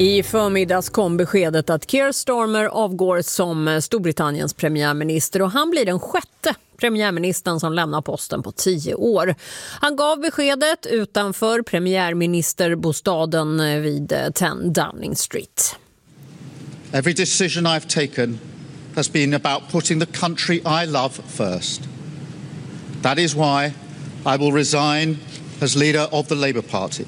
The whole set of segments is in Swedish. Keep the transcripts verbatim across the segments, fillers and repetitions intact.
I förmiddags kom beskedet att Keir Starmer avgår som Storbritanniens premiärminister och han blir den sjätte premiärministern som lämnar posten på tio år. Han gav beskedet utanför premiärministerbostaden vid tio Downing Street. Every decision I've taken has been about putting the country I love first. That is why I will resign as leader of the Labour Party.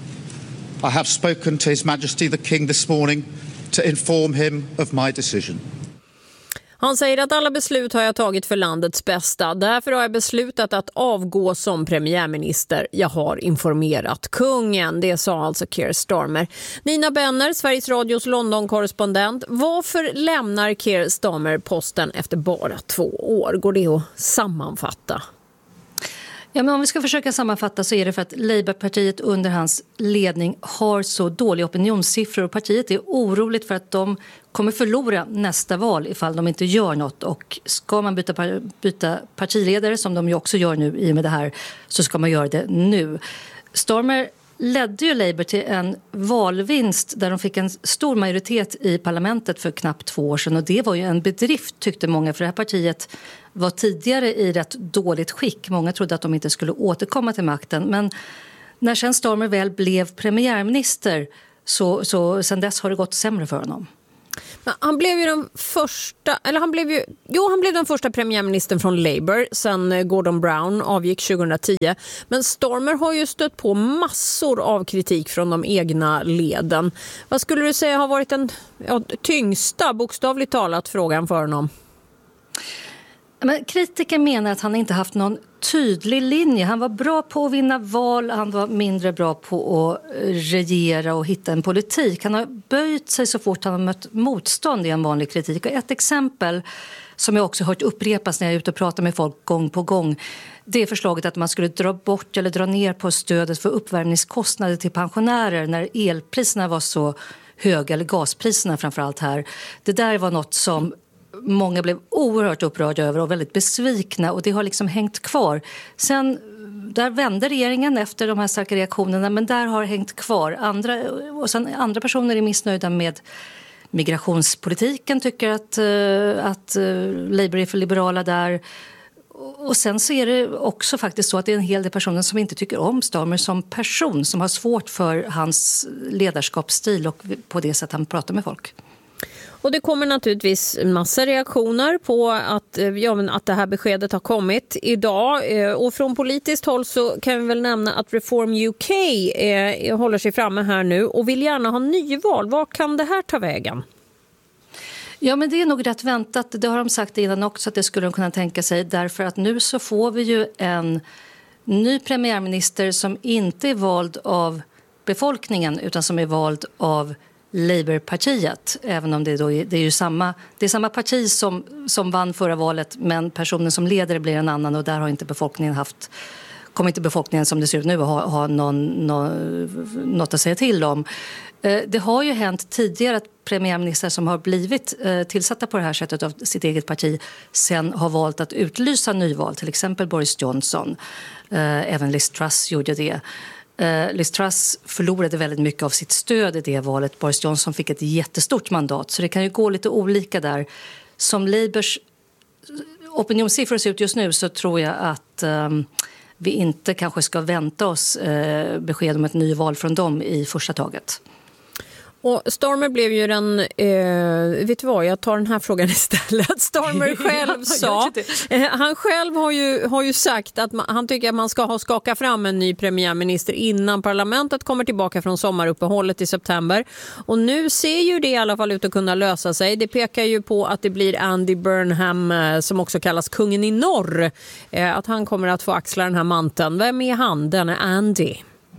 I have spoken to His Majesty the King this morning to inform him of my decision. Han säger att alla beslut har jag tagit för landets bästa. Därför har jag beslutat att avgå som premiärminister. Jag har informerat kungen. Det sa alltså Keir Starmer. Nina Benner, Sveriges Radios London-korrespondent. Varför lämnar Keir Starmer posten efter bara två år? Går det att sammanfatta? Ja, men om vi ska försöka sammanfatta så är det för att Labourpartiet under hans ledning har så dåliga opinionssiffror och partiet är oroligt för att de kommer förlora nästa val ifall de inte gör något. Och ska man byta, byta partiledare som de ju också gör nu i och med det här så ska man göra det nu. Starmer ledde ju Labour till en valvinst där de fick en stor majoritet i parlamentet för knappt två år sedan och det var ju en bedrift tyckte många för det här partiet var tidigare i rätt dåligt skick. Många trodde att de inte skulle återkomma till makten men när sen Starmer väl blev premiärminister så, så sen dess har det gått sämre för honom. Men han blev ju den första eller han blev ju jo han blev den första premiärministern från Labour sen Gordon Brown avgick tjugohundratio. Men Starmer har ju stött på massor av kritik från de egna leden. Vad skulle du säga har varit den ja, tyngsta bokstavligt talat frågan för honom? Men kritiker menar att han inte haft någon tydlig linje. Han var bra på att vinna val, han var mindre bra på att regera och hitta en politik. Han har böjt sig så fort han har mött motstånd i en vanlig kritik. Och ett exempel som jag också hört upprepas när jag är ute och pratar med folk gång på gång, det är förslaget att man skulle dra bort eller dra ner på stödet för uppvärmningskostnader till pensionärer när elpriserna var så höga, eller gaspriserna framförallt här. Det där var något som många blev oerhört upprörda över och väldigt besvikna och det har liksom hängt kvar. Sen där vände regeringen efter de här starka reaktionerna men där har hängt kvar. Andra, och sen andra personer är missnöjda med migrationspolitiken, tycker att, att Labour är för liberala där. Och sen så är det också faktiskt så att det är en hel del personer som inte tycker om Starmer som person, som har svårt för hans ledarskapsstil och på det sätt han pratar med folk. Och det kommer naturligtvis massa reaktioner på att, ja, men att det här beskedet har kommit idag. Och från politiskt håll så kan vi väl nämna att Reform U K eh, håller sig framme här nu och vill gärna ha nyval. Vad kan det här ta vägen? Ja, men det är nog rätt väntat. Det har de sagt innan också att det skulle de kunna tänka sig. Därför att nu så får vi ju en ny premiärminister som inte är vald av befolkningen utan som är vald av Labourpartiet, även om det, då är, det är ju samma, det är samma parti som, som vann förra valet men personen som leder blir en annan och där har inte befolkningen haft, kommer inte befolkningen som det ser ut nu att ha, ha någon, någon, något att säga till om. Eh, det har ju hänt tidigare att premiärminister som har blivit eh, tillsatta på det här sättet av sitt eget parti sen har valt att utlysa nyval, till exempel Boris Johnson, eh, även Liz Truss gjorde det. Uh, Liz Truss förlorade väldigt mycket av sitt stöd i det valet. Boris Johnson fick ett jättestort mandat så det kan ju gå lite olika där. Som Labours opinionssiffror ser ut just nu så tror jag att um, vi inte kanske ska vänta oss uh, besked om ett nyval från dem i första taget. Och Starmer blev ju den, eh, vet du vad, jag tar den här frågan istället. Starmer själv sa, eh, han själv har ju, har ju sagt att man, han tycker att man ska ha skaka fram en ny premiärminister innan parlamentet kommer tillbaka från sommaruppehållet i september. Och nu ser ju det i alla fall ut att kunna lösa sig. Det pekar ju på att det blir Andy Burnham, eh, som också kallas kungen i norr, eh, att han kommer att få axla den här manteln. Vem är han, den är Andy?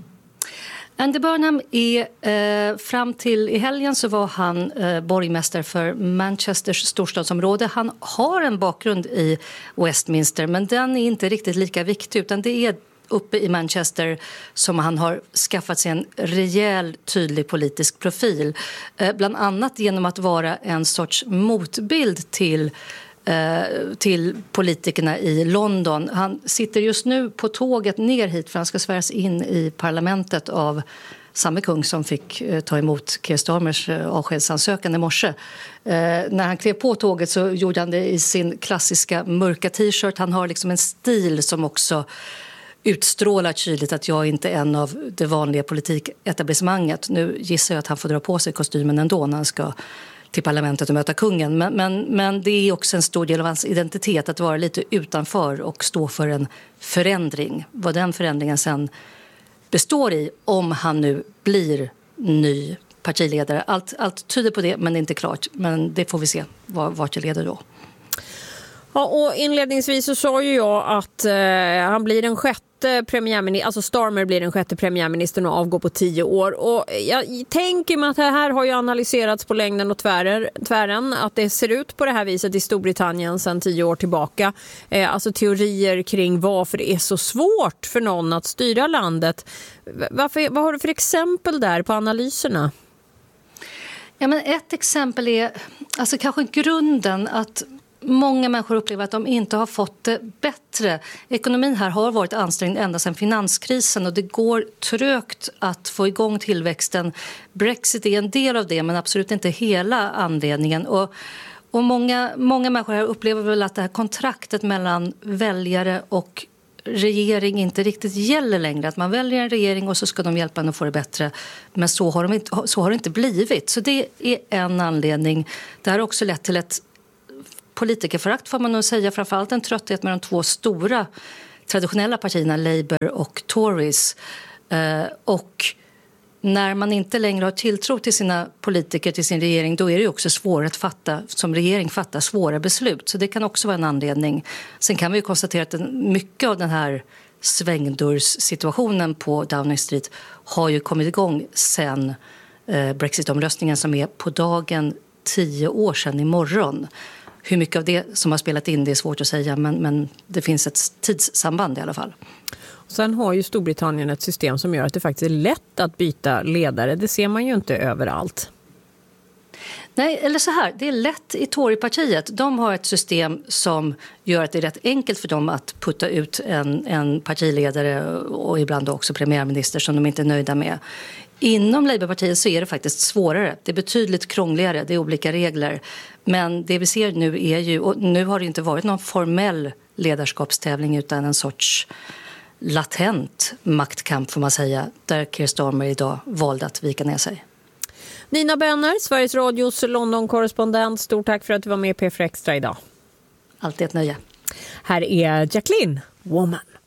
Andy Burnham är, eh, fram till i helgen så var han eh, borgmästare för Manchesters storstadsområde. Han har en bakgrund i Westminster men den är inte riktigt lika viktig utan det är uppe i Manchester som han har skaffat sig en rejäl tydlig politisk profil. Eh, bland annat genom att vara en sorts motbild till till politikerna i London. Han sitter just nu på tåget ner hit för han ska sväras in i parlamentet av samme kung som fick eh, ta emot Keir Starmers eh, avskedsansökan i morse. Eh, när han klev på tåget så gjorde han det i sin klassiska mörka t-shirt. Han har liksom en stil som också utstrålar tydligt att jag inte är en av det vanliga politiketablissemanget. Nu gissar jag att han får dra på sig kostymen ändå när han ska till parlamentet och möta kungen. Men, men, men det är också en stor del av hans identitet att vara lite utanför och stå för en förändring. Vad den förändringen sen består i om han nu blir ny partiledare. Allt, allt tyder på det, men det är inte klart. Men det får vi se vart det leder då. Ja, och inledningsvis så sa ju jag att eh, han blir den sjätte premiärminister, alltså Starmer blir den sjätte premiärministern och avgår på tio år. Och jag tänker mig att det här har ju analyserats på längden och tvärer, tvären, att det ser ut på det här viset i Storbritannien sedan tio år tillbaka. Eh, alltså teorier kring varför det är så svårt för någon att styra landet. Varför, vad har du för exempel där på analyserna? Ja, men ett exempel är alltså kanske grunden att många människor upplever att de inte har fått det bättre. Ekonomin här har varit ansträngd ända sedan finanskrisen och det går trögt att få igång tillväxten. Brexit är en del av det, men absolut inte hela anledningen. Och, och många, många människor här upplever väl att det här kontraktet mellan väljare och regering inte riktigt gäller längre. Att man väljer en regering och så ska de hjälpa en att få det bättre. Men så har, de inte, så har det inte blivit. Så det är en anledning. Det har också lett till ett politikerförakt, får man nog säga, framförallt en trötthet med de två stora traditionella partierna, Labour och Tories. Eh, och när man inte längre har tilltro till sina politiker, till sin regering, då är det också svårare att fatta, som regering fatta svåra beslut. Så det kan också vara en anledning. Sen kan vi ju konstatera att den, mycket av den här svängdörrssituationen på Downing Street har ju kommit igång sen eh, Brexit-omröstningen som är på dagen tio år sedan imorgon. Hur mycket av det som har spelat in det är svårt att säga, men, men det finns ett tidssamband i alla fall. Sen har ju Storbritannien ett system som gör att det faktiskt är lätt att byta ledare. Det ser man ju inte överallt. Nej, eller så här, det är lätt i Torypartiet. De har ett system som gör att det är rätt enkelt för dem att putta ut en, en partiledare och ibland också premiärminister som de inte är nöjda med. Inom Labourpartiet så är det faktiskt svårare. Det är betydligt krångligare, det är olika regler. Men det vi ser nu är ju, och nu har det inte varit någon formell ledarskapstävling utan en sorts latent maktkamp får man säga, där Keir Starmer idag valde att vika ner sig. Nina Benner, Sveriges Radios London-korrespondent, stort tack för att du var med i P fyra Extra idag. Alltid ett nöje. Här är Jacqueline, Woman.